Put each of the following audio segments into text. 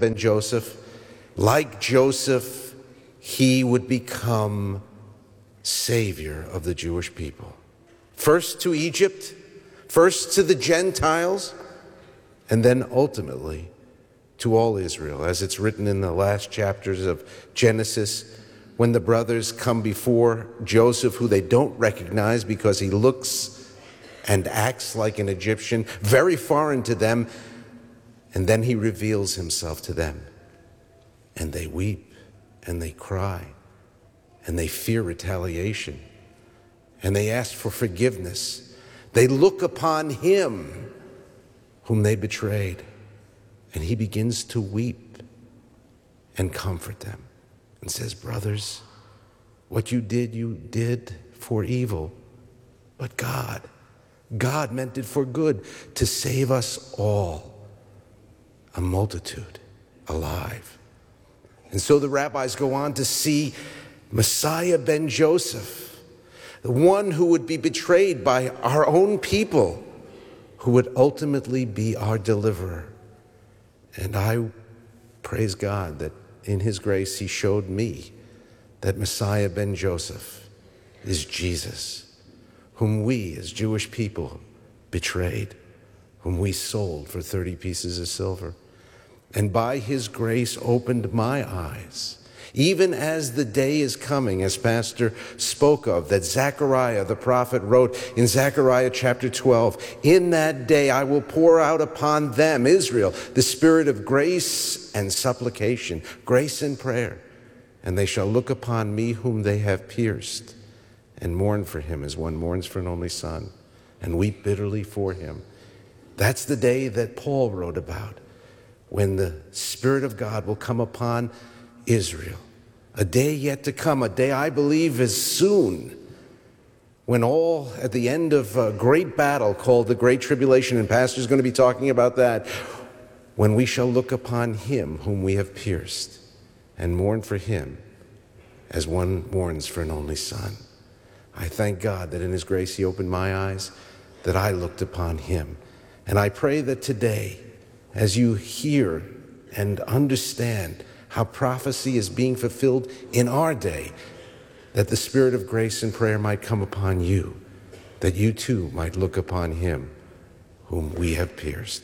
ben Joseph. Like Joseph, he would become Savior of the Jewish people. First to Egypt, first to the Gentiles, and then ultimately to all Israel, as it's written in the last chapters of Genesis, when the brothers come before Joseph, who they don't recognize because he looks and acts like an Egyptian, very foreign to them, and then he reveals himself to them. And they weep, and they cry, and they fear retaliation, and they ask for forgiveness. They look upon him whom they betrayed, and he begins to weep and comfort them and says, brothers, what you did for evil, but God meant it for good, to save us all, a multitude alive. And so the rabbis go on to see Messiah ben Joseph, the one who would be betrayed by our own people, who would ultimately be our deliverer. And I praise God that in his grace he showed me that Messiah ben Joseph is Jesus, whom we as Jewish people betrayed, whom we sold for 30 pieces of silver. And by his grace opened my eyes, even as the day is coming, as Pastor spoke of, that Zechariah the prophet wrote in Zechariah chapter 12, in that day I will pour out upon them, Israel, the spirit of grace and supplication, grace and prayer, and they shall look upon me whom they have pierced, and mourn for him as one mourns for an only son, and weep bitterly for him. That's the day that Paul wrote about, when the Spirit of God will come upon Israel. A day yet to come, a day I believe is soon, when all at the end of a great battle called the Great Tribulation, and Pastor's going to be talking about that, when we shall look upon him whom we have pierced and mourn for him as one mourns for an only son. I thank God that in his grace he opened my eyes, that I looked upon him. And I pray that today, as you hear and understand how prophecy is being fulfilled in our day, that the spirit of grace and prayer might come upon you, that you too might look upon him whom we have pierced.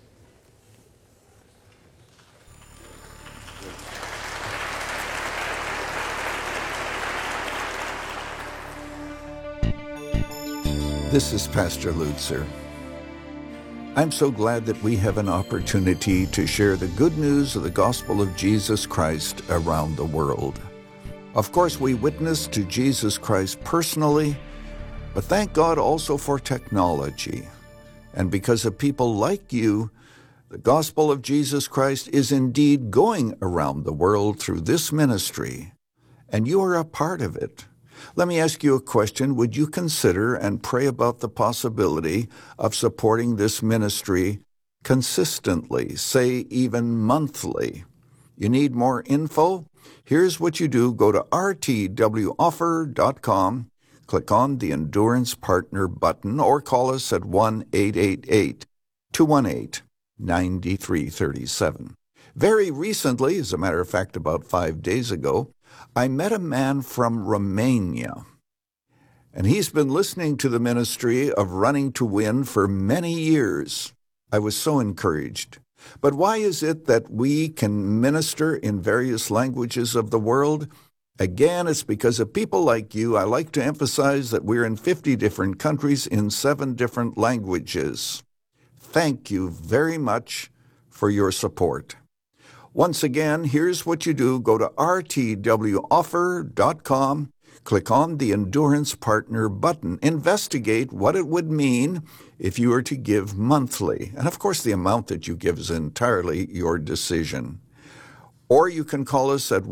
This is Pastor Lutzer. I'm so glad that we have an opportunity to share the good news of the gospel of Jesus Christ around the world. Of course, we witness to Jesus Christ personally, but thank God also for technology. And because of people like you, the gospel of Jesus Christ is indeed going around the world through this ministry, and you are a part of it. Let me ask you a question. Would you consider and pray about the possibility of supporting this ministry consistently, say even monthly? You need more info? Here's what you do. Go to rtwoffer.com, click on the Endurance Partner button, or call us at 1-888-218-9337. Very recently, as a matter of fact, about 5 days ago, I met a man from Romania, and he's been listening to the ministry of Running to Win for many years. I was so encouraged. But why is it that we can minister in various languages of the world? Again, it's because of people like you. I like to emphasize that we're in 50 different countries in 7 different languages. Thank you very much for your support. Once again, here's what you do. Go to rtwoffer.com, click on the Endurance Partner button. Investigate what it would mean if you were to give monthly. And of course, the amount that you give is entirely your decision. Or you can call us at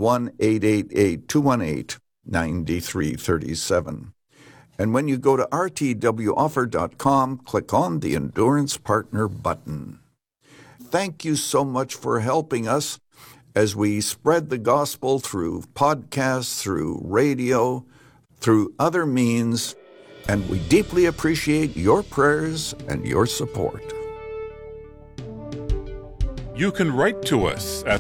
1-888-218-9337. And when you go to rtwoffer.com, click on the Endurance Partner button. Thank you so much for helping us as we spread the gospel through podcasts, through radio, through other means, and we deeply appreciate your prayers and your support. You can write to us at